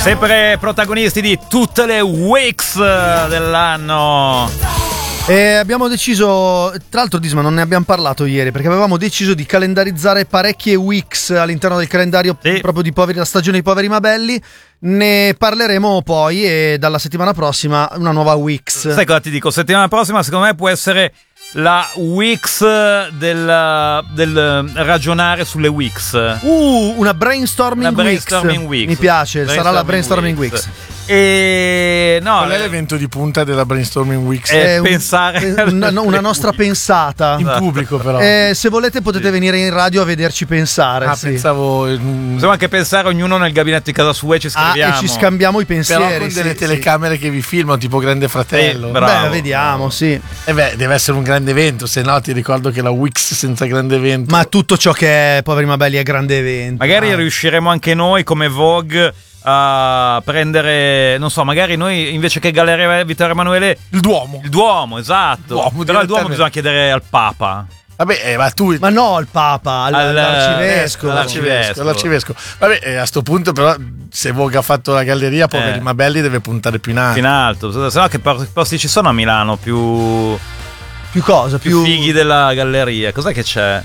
Sempre protagonisti di tutte le weeks dell'anno. E abbiamo deciso, tra l'altro Disma non ne abbiamo parlato ieri, perché avevamo deciso di calendarizzare parecchie weeks all'interno del calendario proprio di la stagione dei poveri ma belli. Ne parleremo poi e dalla settimana prossima una nuova weeks. Sai cosa ti dico? Settimana prossima secondo me può essere la weeks del ragionare sulle weeks. Una brainstorming weeks. Mi piace, sarà la brainstorming weeks. E no, qual è l'evento di punta della brainstorming weeks? Pensare una nostra pensata in pubblico, però. Se volete potete venire in radio a vederci pensare. Sì. Pensavo possiamo anche pensare ognuno nel gabinetto di casa sua e ci scriviamo. E ci scambiamo i pensieri. Però con delle telecamere che vi filmano, tipo Grande Fratello. Bravo. Vediamo, sì. Deve essere un grande evento, se no ti ricordo che la weeks senza grande evento. Ma tutto ciò che è poveri ma belli è grande evento. Magari riusciremo anche noi come Vogue a prendere, non so, magari noi invece che Galleria Vittorio Emanuele il Duomo, esatto. Però il Duomo bisogna chiedere al Papa. Vabbè, ma no al Papa, all'arcivescovo. Vabbè, a sto punto però se Vogue ha fatto la galleria, poveri ma belli deve puntare più in alto. Se no che posti ci sono a Milano più cosa? Più fighi della galleria. Cos'è che c'è?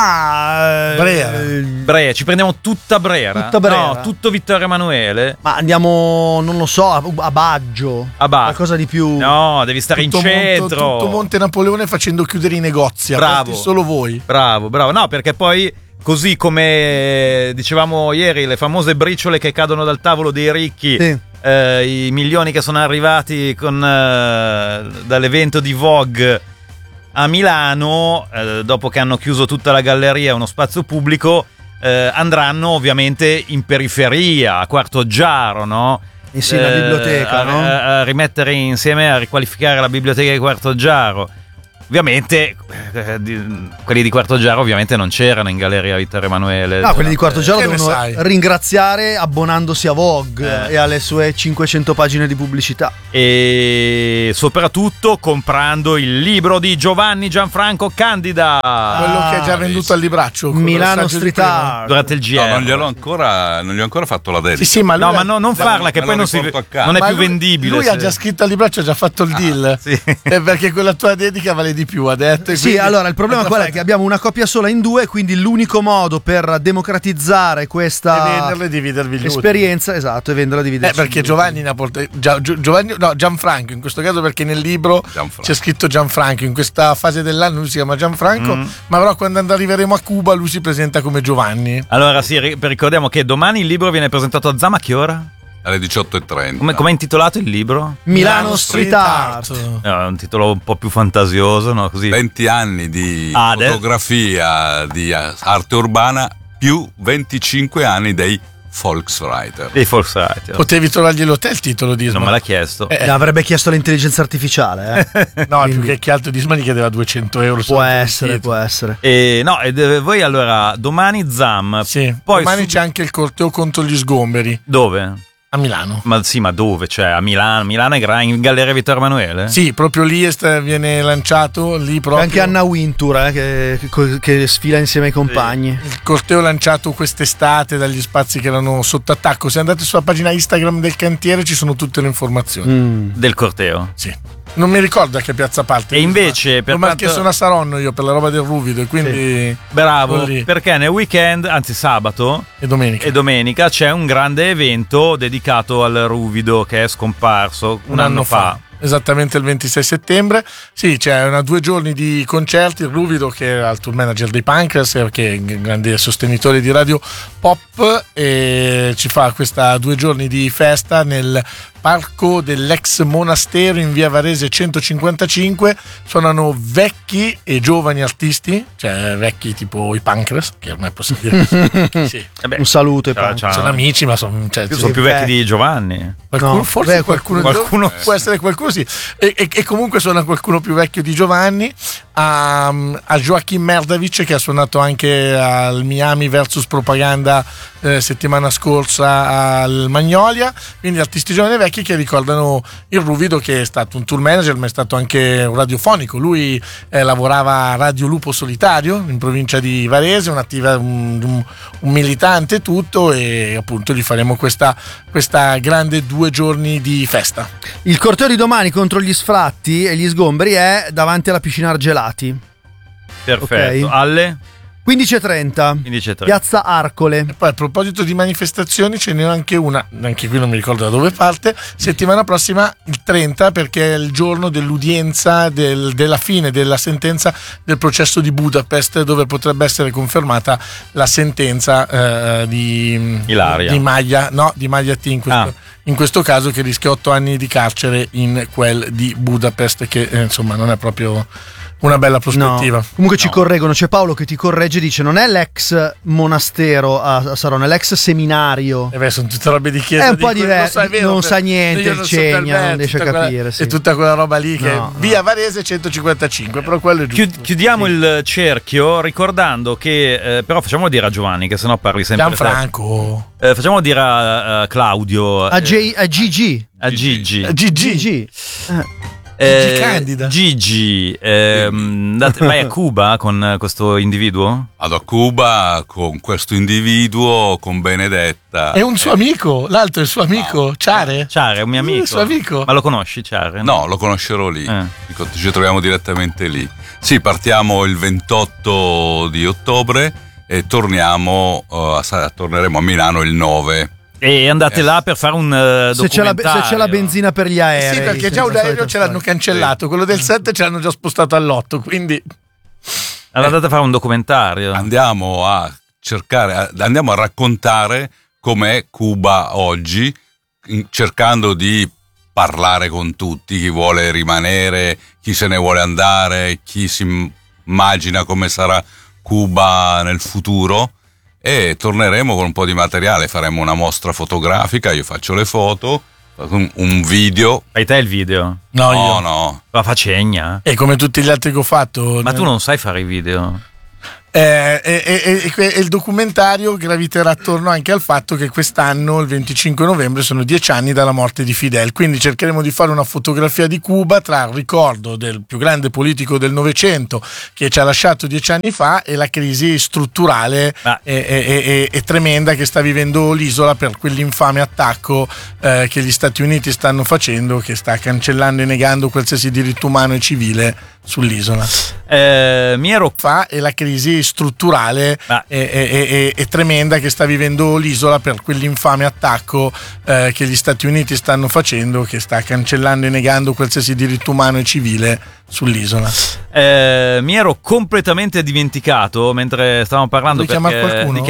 Brera. Ci prendiamo tutta Brera. No, tutto Vittorio Emanuele. Ma andiamo, non lo so, a Baggio. Qualcosa di più. No, devi stare in centro. Tutto Monte Napoleone facendo chiudere i negozi. Bravo. Solo voi. Bravo. No, perché poi così come dicevamo ieri, le famose briciole che cadono dal tavolo dei ricchi. Sì. I milioni che sono arrivati dall'evento di Vogue a Milano, dopo che hanno chiuso tutta la galleria, uno spazio pubblico, andranno ovviamente in periferia, a Quartoggiaro, no? Sì, la biblioteca, no? A rimettere insieme, a riqualificare la biblioteca di Quartoggiaro. Ovviamente quelli di Quartoggiaro ovviamente non c'erano in Galleria Vittorio Emanuele. No, quelli di Quartoggiaro devono ringraziare abbonandosi a Vogue e alle sue 500 pagine di pubblicità. E soprattutto comprando il libro di Giovanni Gianfranco Candida, quello che è già venduto al libraccio, Milano Street Art, durante il GR. No, non gli ho ancora fatto la dedica. Sì, ma non farla, che poi non è più vendibile. Lui ha già scritto al libraccio, ha già fatto il deal. Sì. Perché quella tua dedica vale di più, ha detto. Sì, quindi allora il problema qual è? Che abbiamo una coppia sola in due, quindi l'unico modo per democratizzare questa venderla e dividervi esperienza, esatto, e venderla e dividerci. Perché Giovanni Gianfranco in questo caso, perché nel libro c'è scritto Gianfranco, in questa fase dell'anno lui si chiama Gianfranco, ma però quando arriveremo a Cuba lui si presenta come Giovanni. Allora sì, ricordiamo che domani il libro viene presentato a Zama, a che ora? Alle 18:30. Come è intitolato il libro? Milano Street Art. È un titolo un po' più fantasioso, no? Così. 20 anni di fotografia, di arte urbana, più 25 anni dei Volkswriter. Potevi trovarglielo te il titolo di Isma? Non me l'ha chiesto. Avrebbe chiesto l'intelligenza artificiale. No, quindi più che altro Isma gli chiedeva 200 euro. Può essere. E voi allora domani Zam. Sì. Poi domani c'è anche il corteo contro gli sgomberi. Dove? A Milano. Ma dove? Cioè a Milano è in Galleria Vittorio Emanuele? Sì, proprio lì viene lanciato lì proprio. Anche Anna Wintour che sfila insieme ai compagni. Il corteo lanciato quest'estate dagli spazi che erano sotto attacco. Se andate sulla pagina Instagram del cantiere ci sono tutte le informazioni. Del corteo? Sì. Non mi ricordo a che piazza parte. E invece perché sono a Saronno io per la roba del Ruvido e quindi bravo, perché nel weekend, anzi sabato e domenica c'è un grande evento dedicato al Ruvido che è scomparso un anno fa. Esattamente il 26 settembre. Sì, c'è 2 giorni di concerti. Il Ruvido, che era il tour manager dei Punkers, che è un grande sostenitore di radio pop, e ci fa questa 2 giorni di festa nel parco dell'ex monastero in via Varese 155. Suonano vecchi e giovani artisti, cioè vecchi tipo i Punkers, che ormai possiamo dire. Sì. Un saluto ai Punkers. Sono amici, ma sono più vecchi di Giovanni. Qualcuno può essere qualcuno così. E comunque suona qualcuno più vecchio di Giovanni, a Joachim Merdavic, che ha suonato anche al Miami versus Propaganda settimana scorsa al Magnolia, quindi artisti giovani e vecchi che ricordano il Ruvido, che è stato un tour manager ma è stato anche un radiofonico. Lui lavorava a Radio Lupo Solitario in provincia di Varese, un militante tutto, e appunto gli faremo questa grande 2 giorni di festa. Il corteo di domani contro gli sfratti e gli sgomberi è davanti alla piscina Argelati. Perfetto. Okay. Alle 15:30 Piazza Arcole. E poi a proposito di manifestazioni ce n'è anche una, anche qui non mi ricordo da dove parte, settimana prossima il 30, perché è il giorno dell'udienza della fine della sentenza del processo di Budapest, dove potrebbe essere confermata la sentenza di Ilaria. di Maglia T in questo caso, che rischia 8 anni di carcere in quel di Budapest, che insomma non è proprio una bella prospettiva. No. Comunque ci correggono, c'è Paolo che ti corregge, dice non è l'ex monastero a Saronno, è l'ex seminario. Sono tutte robe di chiesa. È un po' diverso, non sa niente il Cegna, non riesce a capire. Sì. E tutta quella roba lì che via Varese 155, però quello è giusto. Chiudiamo il cerchio ricordando che però facciamo dire a Giovanni, che sennò parli sempre Gianfranco. Facciamo dire a Claudio, a Gigi. Candida. Gigi, vai a Cuba con questo individuo? Vado a Cuba con questo individuo, con Benedetta. È un suo amico, l'altro è il suo amico, Ciare. Ciare è un mio amico. Il suo amico. Ma lo conosci, Ciare? No, lo conoscerò lì. Ci troviamo direttamente lì. Sì, partiamo il 28 di ottobre e torneremo a Milano il 9. E andate là per fare un documentario. Se c'è la benzina per gli aerei. Sì, perché già un aereo ce l'hanno cancellato, quello del 7 ce l'hanno già spostato all'8, quindi allora andate a fare un documentario. Andiamo a raccontare com'è Cuba oggi, cercando di parlare con tutti, chi vuole rimanere, chi se ne vuole andare, chi si immagina come sarà Cuba nel futuro. E torneremo con un po' di materiale, faremo una mostra fotografica, io faccio le foto, un video. Fai te il video? No. La facegna. E come tutti gli altri che ho fatto. Ma tu non sai fare i video? Il documentario graviterà attorno anche al fatto che quest'anno, il 25 novembre, sono 10 anni dalla morte di Fidel, quindi cercheremo di fare una fotografia di Cuba tra il ricordo del più grande politico del Novecento che ci ha lasciato 10 anni fa e la crisi strutturale e tremenda che sta vivendo l'isola per quell'infame attacco che gli Stati Uniti stanno facendo, che sta cancellando e negando qualsiasi diritto umano e civile sull'isola. E la crisi strutturale e tremenda che sta vivendo l'isola per quell'infame attacco che gli Stati Uniti stanno facendo, che sta cancellando e negando qualsiasi diritto umano e civile sull'isola. Mi ero completamente dimenticato mentre stavamo parlando di chiamare qualcuno.